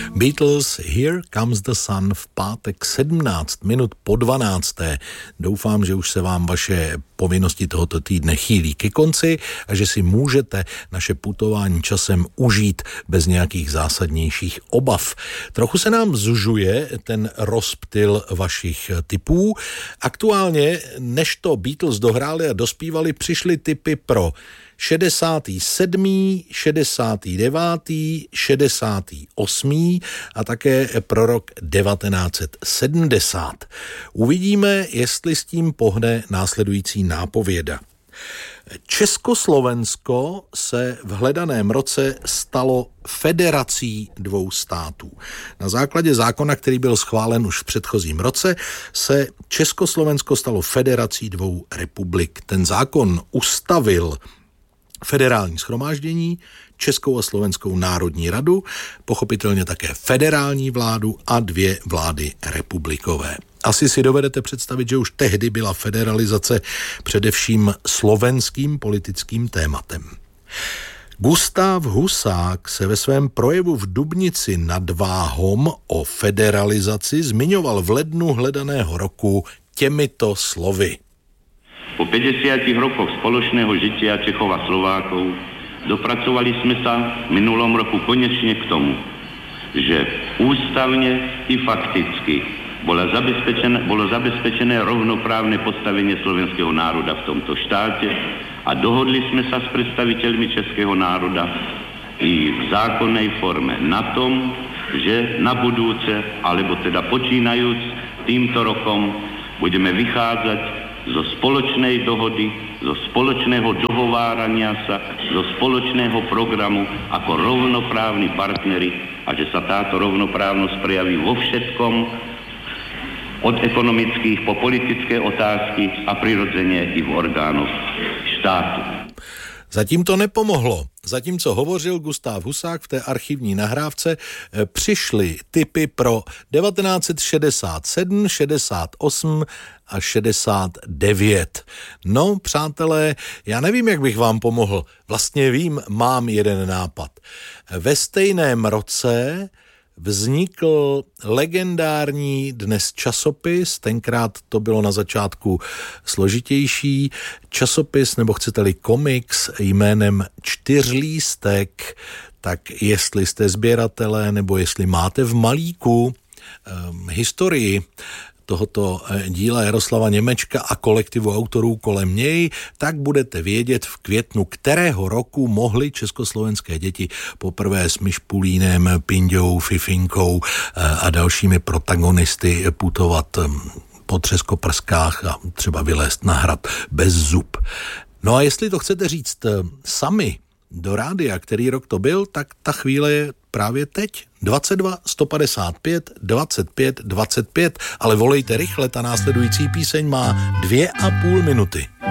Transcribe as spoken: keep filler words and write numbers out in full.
Beatles, Here Comes the Sun v pátek sedmnáct minut po dvanácté. Doufám, že už se vám vaše povinnosti tohoto týdne chýlí ke konci a že si můžete naše putování časem užít bez nějakých zásadnějších obav. Trochu se nám zužuje ten rozptyl vašich tipů. Aktuálně, než to Beatles dohráli a dospívali, přišly tipy pro šedesátý sedmý, šedesátý devátý, šedesátý osmý a také pro rok devatenáct set sedmdesát. Uvidíme, jestli s tím pohne následující nápověda. Československo se v hledaném roce stalo federací dvou států. Na základě zákona, který byl schválen už v předchozím roce, se Československo stalo federací dvou republik. Ten zákon ustavil Federální shromáždění, Českou a Slovenskou národní radu, pochopitelně také federální vládu a dvě vlády republikové. Asi si dovedete představit, že už tehdy byla federalizace především slovenským politickým tématem. Gustav Husák se ve svém projevu v Dubnici nad Váhom o federalizaci zmiňoval v lednu hledaného roku těmito slovy. Po päťdesiatich rokoch spoločného žitia Čechov a Slovákov dopracovali sme sa v minulom roku konečne k tomu, že ústavne i fakticky bolo zabezpečené, bolo zabezpečené rovnoprávne postavenie slovenského národa v tomto štáte a dohodli sme sa s predstaviteľmi českého národa i v zákonnej forme na tom, že na budúce, alebo teda počínajúc týmto rokom, budeme vychádzať zo spoločnej dohody, zo spoločného dohovárania sa, zo spoločného programu ako rovnoprávni partneri a že sa táto rovnoprávnosť prejaví vo všetkom, od ekonomických po politické otázky a prirodzene i v orgánoch štátu. Zatím to nepomohlo. Zatímco hovořil Gustav Husák v té archivní nahrávce, přišly tipy pro devatenáct set šedesát sedm, šedesát osm a šedesát devět. No, přátelé, já nevím, jak bych vám pomohl. Vlastně vím, mám jeden nápad. Ve stejném roce vznikl legendární dnes časopis, tenkrát to bylo na začátku složitější, časopis, nebo chcete-li komiks jménem Čtyřlístek, tak jestli jste sběratelé, nebo jestli máte v malíku um, historii tohoto díla Jaroslava Němečka a kolektivu autorů kolem něj, tak budete vědět v květnu, kterého roku mohly československé děti poprvé s Myšpulínem, Pinďou, Fifinkou a dalšími protagonisty putovat po třeskoprskách a třeba vylézt na hrad bez zub. No a jestli to chcete říct sami do rádia, který rok to byl, tak ta chvíle je právě teď. dvacet dva sto padesát pět dvacet pět dvacet pět, ale volejte rychle, ta následující píseň má dvě a půl minuty.